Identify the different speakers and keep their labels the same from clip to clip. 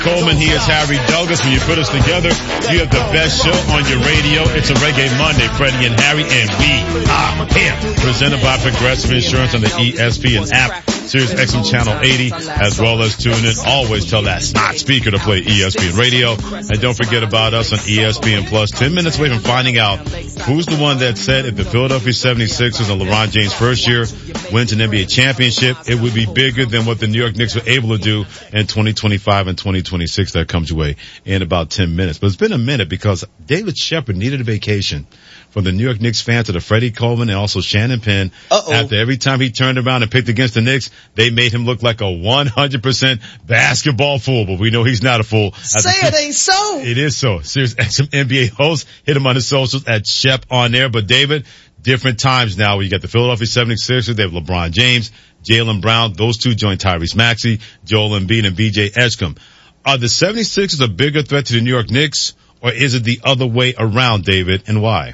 Speaker 1: Coleman, he is Harry Douglas. When you put us together, you have the best show on your radio. It's a Reggae Monday, Freddie and Harry, and we are here. Presented by Progressive Insurance on the ESPN app, Sirius XM Channel 80, as well as tune in. Always tell that smart speaker to play ESPN Radio. And don't forget about us on ESPN Plus. 10 minutes away from finding out who's the one that said if the Philadelphia 76ers and LeBron James' first year wins an NBA championship, it would be bigger than what the New York Knicks were able to do in 2025 and 2026. That comes your way in about 10 minutes. But it's been a minute because David Shepard needed a vacation from the New York Knicks fans to the Freddie Coleman and also Shannon Penn. After every time he turned around and picked against the Knicks, they made him look like a 100% basketball fool. But we know he's not a fool.
Speaker 2: Say it ain't so.
Speaker 1: It is so. Sirius XM NBA host. Hit him on the socials at Shep on there. But David, different times now. You got the Philadelphia 76ers. They have LeBron James, Jaylen Brown. Those two join Tyrese Maxey, Joel Embiid, and BJ Edgecombe. Are the 76ers a bigger threat to the New York Knicks, or is it the other way around, David, and why?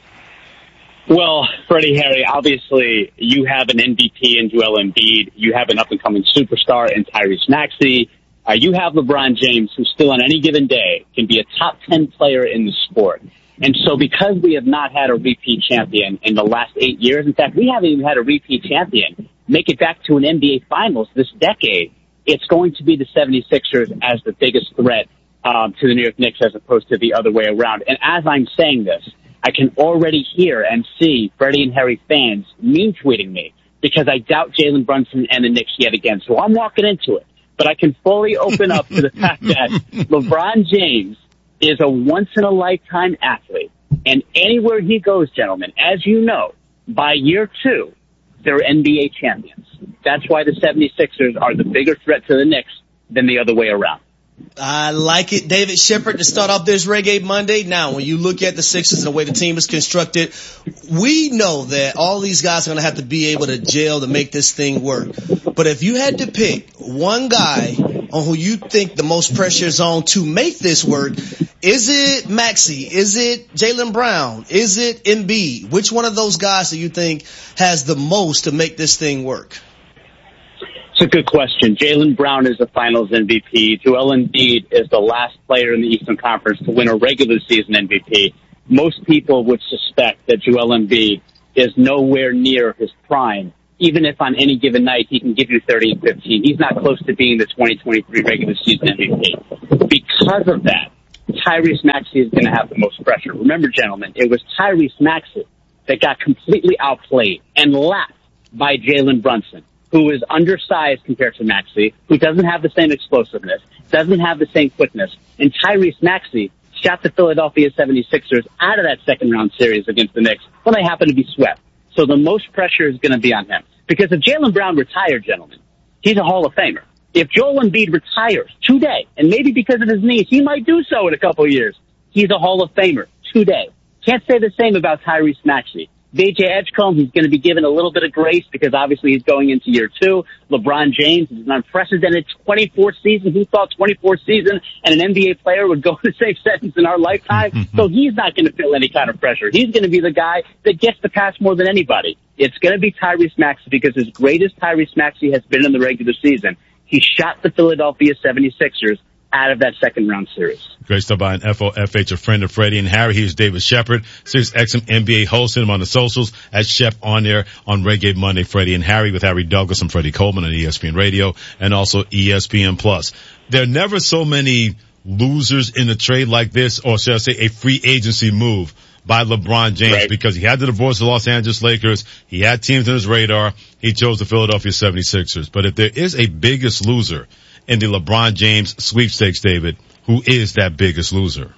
Speaker 3: Well, Freddie, Harry, obviously you have an MVP in Joel Embiid. You have an up-and-coming superstar in Tyrese Maxey. You have LeBron James, who still on any given day can be a top 10 player in the sport. And so because we have not had a repeat champion in the last 8 years, in fact, we haven't even had a repeat champion make it back to an NBA Finals this decade, it's going to be the 76ers as the biggest threat to the New York Knicks as opposed to the other way around. And as I'm saying this, I can already hear and see Freddie and Harry fans mean tweeting me because I doubt Jalen Brunson and the Knicks yet again. So I'm walking into it. But I can fully open up to the fact that LeBron James is a once-in-a-lifetime athlete. And anywhere he goes, gentlemen, as you know, by year 2, they're NBA champions. That's why the 76ers are the bigger threat to the Knicks than the other way around.
Speaker 2: I like it, David Shepard, to start off this Reggae Monday. Now, when you look at the Sixers and the way the team is constructed, we know that all these guys are going to have to be able to gel to make this thing work. But if you had to pick one guy on who you think the most pressure is on to make this work, is it Maxey? Is it Jaylen Brown? Is it Embiid? Which one of those guys do you think has the most to make this thing work?
Speaker 3: It's a good question. Jaylen Brown is the Finals MVP. Joel Embiid is the last player in the Eastern Conference to win a regular season MVP. Most people would suspect that Joel Embiid is nowhere near his prime. Even if on any given night he can give you 30 and 15, he's not close to being the 2023 regular season MVP. Because of that, Tyrese Maxey is going to have the most pressure. Remember, gentlemen, it was Tyrese Maxey that got completely outplayed and lapped by Jalen Brunson, who is undersized compared to Maxey, who doesn't have the same explosiveness, doesn't have the same quickness. And Tyrese Maxey shot the Philadelphia 76ers out of that second-round series against the Knicks when they happened to be swept. So the most pressure is going to be on him. Because if Jaylen Brown retired, gentlemen, he's a Hall of Famer. If Joel Embiid retires today, and maybe because of his knees, he might do so in a couple of years, he's a Hall of Famer today. Can't say the same about Tyrese Maxey. BJ Edgecombe, he's going to be given a little bit of grace because obviously he's going into year 2. LeBron James is an unprecedented 24th season. Who thought 24th season and an NBA player would go in the same sentence in our lifetime? So he's not going to feel any kind of pressure. He's going to be the guy that gets the pass more than anybody. It's going to be Tyrese Maxey because as great as Tyrese Maxey has been in the regular season, he shot the Philadelphia 76ers out of that second-round series.
Speaker 1: Great stuff by an FOFH, a friend of Freddie and Harry. He's David Shepard, Sirius XM NBA host. Him on the socials at Shep on there on Reggae Monday. Freddie and Harry with Harry Douglas and Freddie Coleman on ESPN Radio and also ESPN Plus. There are never so many losers in a trade like this, or should I say a free agency move by LeBron James, right? Because he had to divorce the Los Angeles Lakers. He had teams on his radar. He chose the Philadelphia 76ers. But if there is a biggest loser in the LeBron James sweepstakes, David, who is that biggest loser?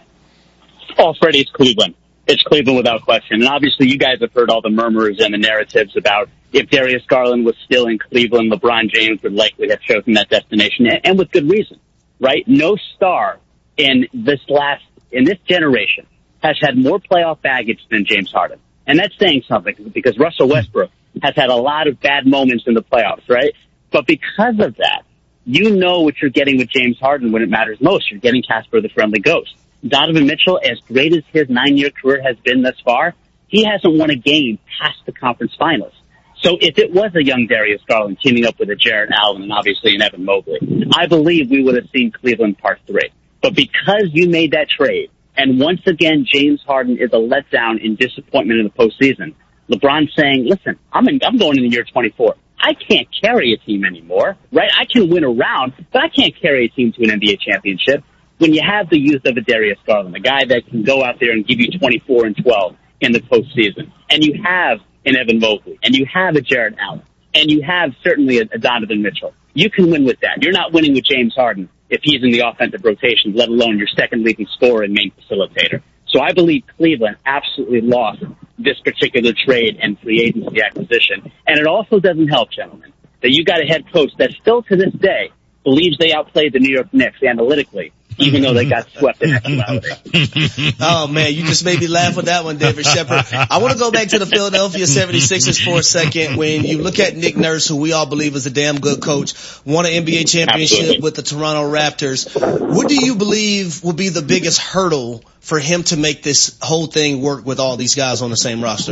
Speaker 3: Oh, Freddie, it's Cleveland. It's Cleveland without question. And obviously you guys have heard all the murmurs and the narratives about if Darius Garland was still in Cleveland, LeBron James would likely have chosen that destination, and with good reason, right? No star in this generation has had more playoff baggage than James Harden. And that's saying something because Russell Westbrook has had a lot of bad moments in the playoffs, right? But because of that, you know what you're getting with James Harden when it matters most. You're getting Casper the Friendly Ghost. Donovan Mitchell, as great as his 9-year career has been thus far, he hasn't won a game past the conference finals. So if it was a young Darius Garland teaming up with a Jarrett Allen and obviously an Evan Mobley, I believe we would have seen Cleveland part 3. But because you made that trade, and once again James Harden is a letdown and disappointment in the postseason, LeBron's saying, listen, I'm going into year 24. I can't carry a team anymore, right? I can win a round, but I can't carry a team to an NBA championship. When you have the youth of a Darius Garland, a guy that can go out there and give you 24 and 12 in the postseason, and you have an Evan Mobley, and you have a Jarrett Allen, and you have certainly a Donovan Mitchell, you can win with that. You're not winning with James Harden if he's in the offensive rotation, let alone your second leading scorer and main facilitator. So I believe Cleveland absolutely lost this particular trade and free agency acquisition. And it also doesn't help, gentlemen, that you got a head coach that still to this day believes they outplayed the New York Knicks analytically, even though they got swept in actuality.
Speaker 2: Oh, man, you just made me laugh with that one, David Shepard. I want to go back to the Philadelphia 76ers for a second. When you look at Nick Nurse, who we all believe is a damn good coach, won an NBA championship
Speaker 3: Absolutely.
Speaker 2: with the Toronto Raptors, what do you believe will be the biggest hurdle for him to make this whole thing work with all these guys on the same roster?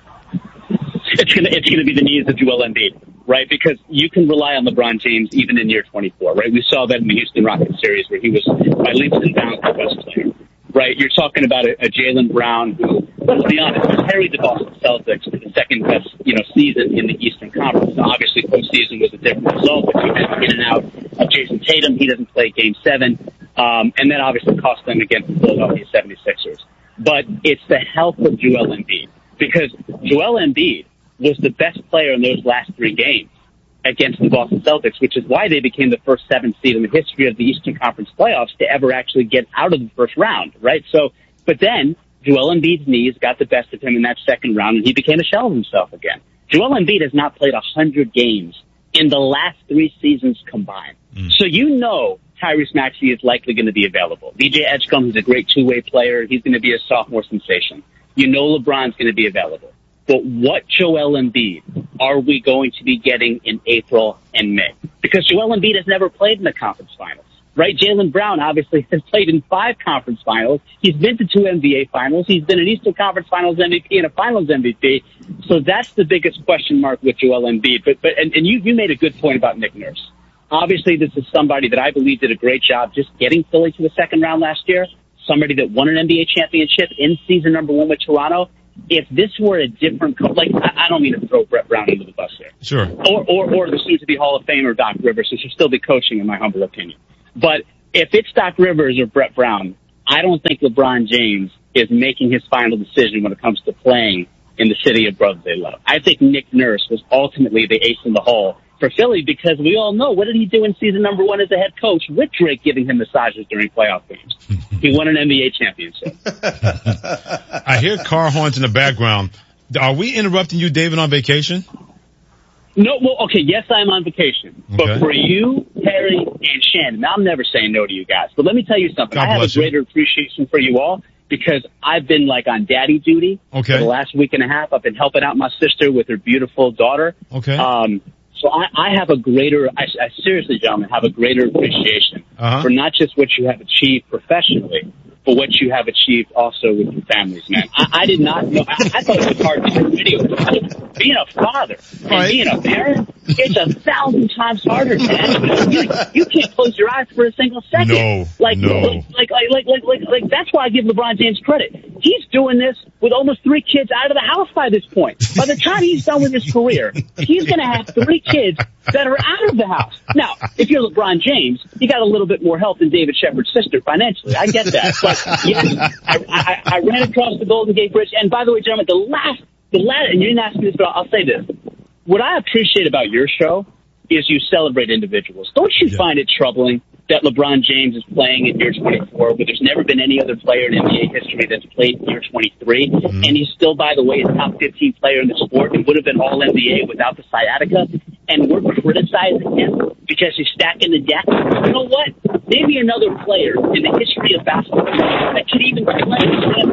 Speaker 3: It's gonna be the needs of Joel Embiid, right? Because you can rely on LeBron James even in year 24, right? We saw that in the Houston Rockets series where he was by leaps and bounds the best player, right? You're talking about a Jaylen Brown who, let's be honest, carried the Boston Celtics to the second best, season in the Eastern Conference. Now, obviously, postseason was a different result, but you had in and out of Jason Tatum. He doesn't play Game 7, and then obviously cost them against the Philadelphia 76ers. But it's the health of Joel Embiid, because Joel Embiid was the best player in those last 3 games against the Boston Celtics, which is why they became the first 7th seed in the history of the Eastern Conference playoffs to ever actually get out of the first round, right? So, but then Joel Embiid's knees got the best of him in that second round, and he became a shell of himself again. Joel Embiid has not played 100 games in the last 3 seasons combined. So Tyrese Maxey is likely going to be available. VJ Edgecombe is a great two-way player. He's going to be a sophomore sensation. LeBron's going to be available. But what Joel Embiid are we going to be getting in April and May? Because Joel Embiid has never played in the conference finals, right? Jaylen Brown obviously has played in 5 conference finals. He's been to 2 NBA finals. He's been an Eastern Conference Finals MVP and a Finals MVP. So that's the biggest question mark with Joel Embiid. But you made a good point about Nick Nurse. Obviously, this is somebody that I believe did a great job just getting Philly to the second round last year. Somebody that won an NBA championship in season number 1 with Toronto. If this were a different coach, I don't mean to throw Brett Brown into the bus here.
Speaker 1: Sure.
Speaker 3: Or the soon-to-be Hall of Famer Doc Rivers, who should still be coaching, in my humble opinion. But if it's Doc Rivers or Brett Brown, I don't think LeBron James is making his final decision when it comes to playing in the city of brothers they love. I think Nick Nurse was ultimately the ace in the hole for Philly, because we all know, what did he do in season number 1 as a head coach with Drake giving him massages during playoff games? He won an NBA championship.
Speaker 1: I hear car horns in the background. Are we interrupting you, David, on vacation?
Speaker 3: No, well, okay, yes, I'm on vacation.
Speaker 1: Okay.
Speaker 3: But for you, Harry, and Shannon, I'm never saying no to you guys. But let me tell you something.
Speaker 1: God
Speaker 3: I have a
Speaker 1: bless you.
Speaker 3: greater appreciation for you all, because I've been on daddy duty for the last week and a half. I've been helping out my sister with her beautiful daughter.
Speaker 1: Okay.
Speaker 3: So I have I seriously, gentlemen, have a greater appreciation for not just what you have achieved professionally, but what you have achieved also with your families, man. I did not know. I thought it was hard to do video. Being a father and being a parent, it's 1,000 times harder, man. You can't close your eyes for a single second.
Speaker 1: No.
Speaker 3: That's why I give LeBron James credit. He's doing this with almost 3 kids out of the house by this point. By the time he's done with his career, he's going to have 3 kids that are out of the house. Now, if you're LeBron James, you got a little bit more help than David Shepard's sister financially. I get that. But yes, I ran across the Golden Gate Bridge. And by the way, gentlemen, the last, and you didn't ask me this, but I'll say this. What I appreciate about your show is you celebrate individuals. Don't you find it troubling that LeBron James is playing in year 24, but there's never been any other player in NBA history that's played in year 23, and he's still, by the way, a top 15 player in the sport and would have been all NBA without the sciatica, and we're criticizing him because he's stacking the deck? You know what? Maybe another player in the history of basketball that could even play.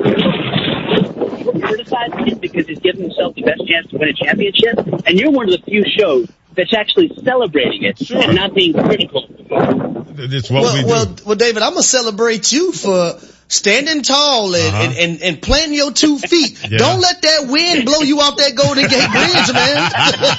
Speaker 3: We're criticizing him because he's giving himself the best chance to win a championship, and you're one of the few shows that's actually celebrating it and not being critical.
Speaker 1: It's what we do.
Speaker 2: Well, David, I'm gonna celebrate you for standing tall and planting your 2 feet. Yeah. Don't let that wind blow you off that Golden Gate Bridge, man.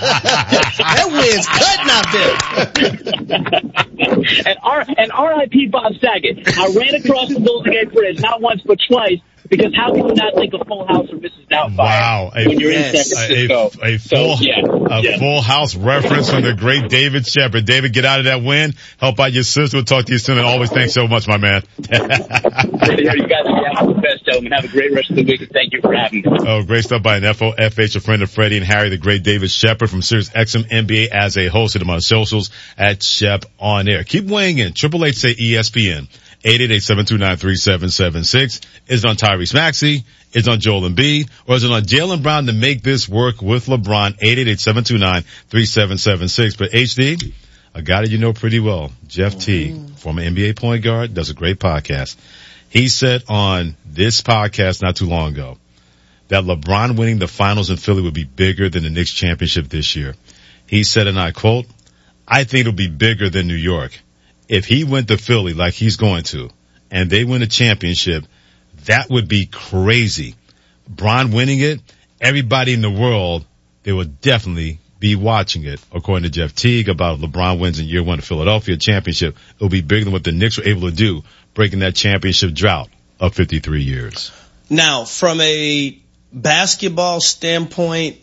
Speaker 2: That wind's cutting out there.
Speaker 3: And R.I.P. Bob Saget. I ran across the Golden Gate Bridge not once but twice, because how can you not think of Full House or Mrs. Doubtfire when you're in San Francisco?
Speaker 1: A Full House reference from the great David Shepard. David, get out of that wind. Help out your sister. We'll talk to you soon. And always thanks so much, my man.
Speaker 3: Great to hear you guys. Have the best, gentlemen. Have a great rest of the week, and thank you for having me.
Speaker 1: Oh, great stuff by an FOFH, a friend of Freddie and Harry, the great David Shepard from Sirius XM NBA as a host. Hit him on socials at Shep on Air. Keep weighing in. 888 say ESPN. 888-729-3776. Is it on Tyrese Maxey? Is it on Joel Embiid? Or is it on Jaylen Brown to make this work with LeBron? 888-729-3776. But HD, a guy that you know pretty well, Jeff T, former NBA point guard, does a great podcast. He said on this podcast not too long ago that LeBron winning the finals in Philly would be bigger than the Knicks championship this year. He said, and I quote, "I think it'll be bigger than New York. If he went to Philly like he's going to, and they win a championship, that would be crazy. Bron winning it, everybody in the world, they will definitely be watching it." According to Jeff Teague, about LeBron wins in year one of Philadelphia championship, it'll be bigger than what the Knicks were able to do, breaking that championship drought of 53 years.
Speaker 2: Now, from a basketball standpoint,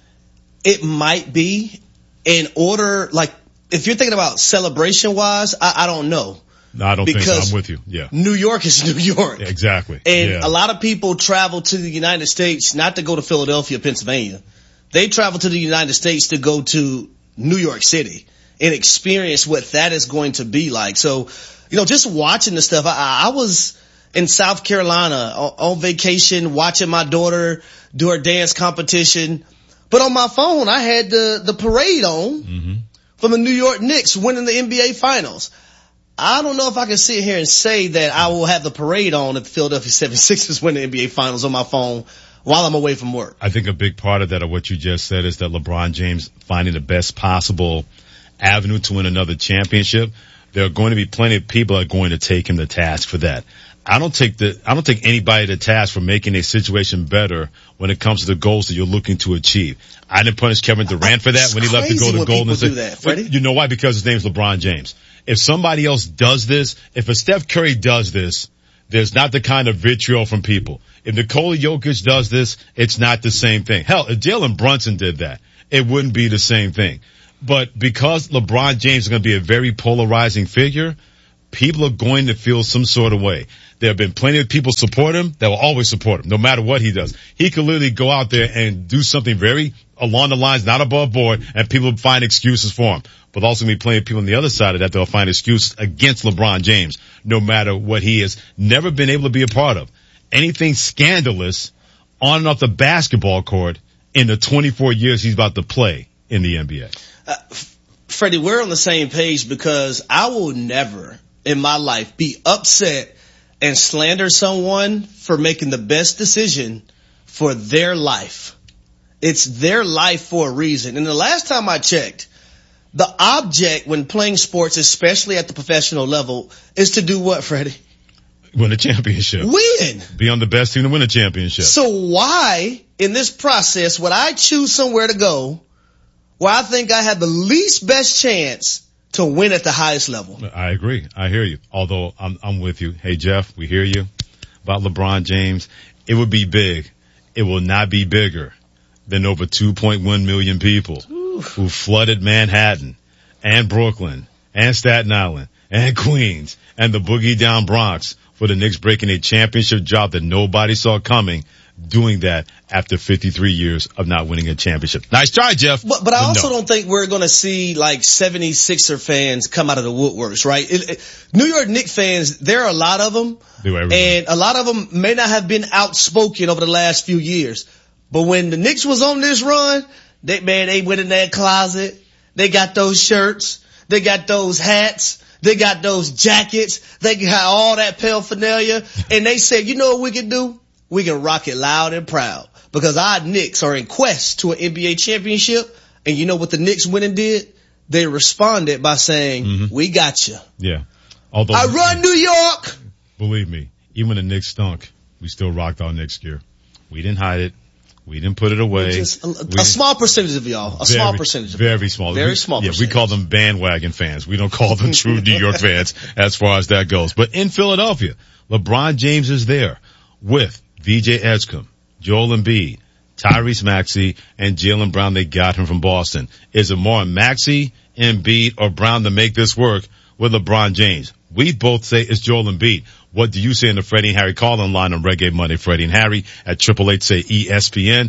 Speaker 2: it might be in order, like, if you're thinking about celebration-wise, I don't know.
Speaker 1: No, I don't think so. I'm with you. Yeah.
Speaker 2: New York is New York.
Speaker 1: Yeah, exactly.
Speaker 2: And a lot of people travel to the United States not to go to Philadelphia, Pennsylvania. They travel to the United States to go to New York City and experience what that is going to be like. So, just watching the stuff, I was in South Carolina on vacation watching my daughter do her dance competition. But on my phone, I had the parade on from the New York Knicks winning the NBA Finals. I don't know if I can sit here and say that I will have the parade on if the Philadelphia 76ers win the NBA Finals on my phone while I'm away from work.
Speaker 1: I think a big part of that, of what you just said, is that LeBron James finding the best possible avenue to win another championship. There are going to be plenty of people that are going to take him to task for that. I don't take anybody to task for making a situation better when it comes to the goals that you're looking to achieve. I didn't punish Kevin Durant for that when he left to go to Golden State. You know why? Because his name's LeBron James. If somebody else does this, if a Steph Curry does this, there's not the kind of vitriol from people. If Nikola Jokic does this, it's not the same thing. Hell, if Jalen Brunson did that, it wouldn't be the same thing. But because LeBron James is going to be a very polarizing figure, people are going to feel some sort of way. There have been plenty of people support him that will always support him, no matter what he does. He could literally go out there and do something very along the lines, not above board, and people find excuses for him. But also be plenty of people on the other side of that that'll find excuses against LeBron James, no matter what he has never been able to be a part of. Anything scandalous on and off the basketball court in the 24 years he's about to play in the NBA.
Speaker 2: Freddie, we're on the same page, because I will never in my life be upset and slander someone for making the best decision for their life. It's their life for a reason. And the last time I checked, the object when playing sports, especially at the professional level, is to do what, Freddie?
Speaker 1: Win a championship.
Speaker 2: Win.
Speaker 1: Be on the best team to win a championship.
Speaker 2: So why, in this process, would I choose somewhere to go where I think I have the least best chance to win at the highest level?
Speaker 1: I agree. I hear you. Although I'm with you. Hey, Jeff, we hear you about LeBron James. It would be big. It will not be bigger than over 2.1 million people who flooded Manhattan and Brooklyn and Staten Island and Queens and the boogie down Bronx for the Knicks breaking a championship drought that nobody saw coming, doing that after 53 years of not winning a championship. Nice try, Jeff.
Speaker 2: But I also don't think we're going to see like 76er fans come out of the woodworks, right? New York Knicks fans, there are a lot of them, and a lot of them may not have been outspoken over the last few years. But when the Knicks was on this run, they went in their closet. They got those shirts. They got those hats. They got those jackets. They got all that paraphernalia. And they said, you know what we can do? We can rock it loud and proud, because our Knicks are in quest to an NBA championship. And you know what the Knicks went and did? They responded by saying, we got you.
Speaker 1: Yeah. Although
Speaker 2: I run New York.
Speaker 1: Believe me, even when the Knicks stunk, we still rocked our Knicks gear. We didn't hide it. We didn't put it away.
Speaker 2: Just a small percentage of y'all. Small percentage of y'all.
Speaker 1: Very small.
Speaker 2: Very small percentage.
Speaker 1: Yeah, we call them bandwagon fans. We don't call them true New York fans as far as that goes. But in Philadelphia, LeBron James is there with VJ Edgecombe, Joel Embiid, Tyrese Maxey, and Jaylen Brown. They got him from Boston. Is it more Maxey, Embiid, or Brown to make this work with LeBron James? We both say it's Joel Embiid. What do you say in the Freddie and Harry call-in line on Reggae Monday? Freddie and Harry at 888-SAY-ESPN,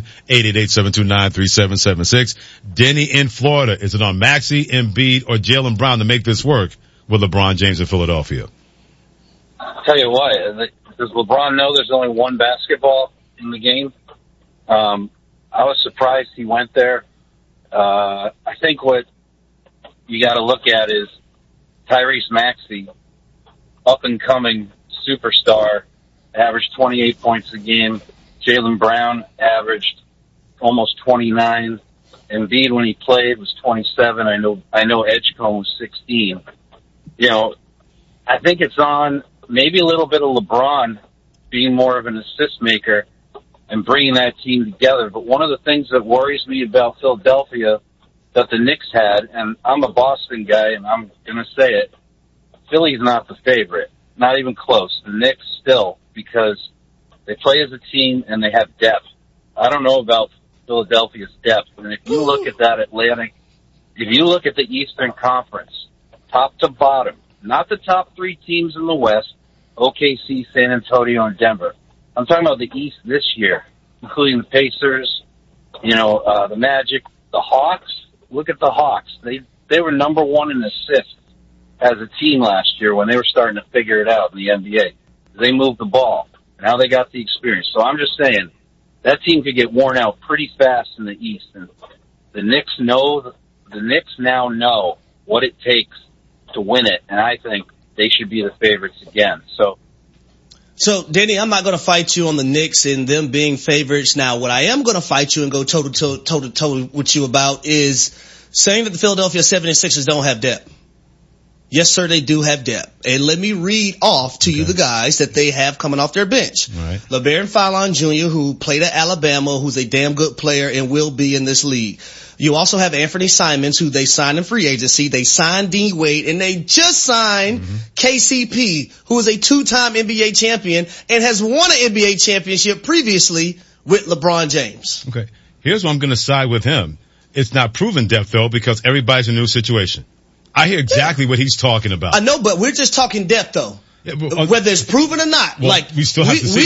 Speaker 1: 888-729-3776. Denny in Florida. Is it on Maxey, Embiid, or Jaylen Brown to make this work with LeBron James in Philadelphia?
Speaker 4: I'll tell you what, does LeBron know there's only one basketball in the game? I was surprised he went there. I think what you got to look at is Tyrese Maxey, up-and-coming superstar, averaged 28 points a game. Jaylen Brown averaged almost 29. Embiid, when he played, was 27. I know Edgecombe was 16. You know, I think it's on maybe a little bit of LeBron being more of an assist maker and bringing that team together. But one of the things that worries me about Philadelphia that the Knicks had, and I'm a Boston guy, and I'm going to say it, Philly's not the favorite. Not even close. The Knicks still, because they play as a team and they have depth. I don't know about Philadelphia's depth. And if you look at that Atlantic, if you look at the Eastern Conference, top to bottom, not the top three teams in the West, OKC, San Antonio, and Denver. I'm talking about the East this year, including the Pacers, the Magic, the Hawks. Look at the Hawks. They were number one in assists as a team last year when they were starting to figure it out in the NBA. They moved the ball. Now they got the experience. So I'm just saying that team could get worn out pretty fast in the East. And the Knicks now know what it takes to win it. And I think they should be the favorites again. So,
Speaker 2: Denny, I'm not going to fight you on the Knicks and them being favorites. Now, what I am going to fight you and go toe to toe with you about is saying that the Philadelphia 76ers don't have depth. Yes, sir, they do have depth. And let me read off to you the guys that they have coming off their bench.
Speaker 1: Right.
Speaker 2: LeBaron Fallon Jr., who played at Alabama, who's a damn good player and will be in this league. You also have Anthony Simons, who they signed in free agency. They signed Dean Wade, and they just signed KCP, who is a two-time NBA champion and has won an NBA championship previously with LeBron James.
Speaker 1: Okay. Here's where I'm going to side with him. It's not proven depth, though, because everybody's in a new situation. I hear exactly what he's talking about.
Speaker 2: I know, but we're just talking depth, though.
Speaker 1: Yeah, but,
Speaker 2: whether it's proven or not.
Speaker 1: Well,
Speaker 2: like
Speaker 1: we still have to see.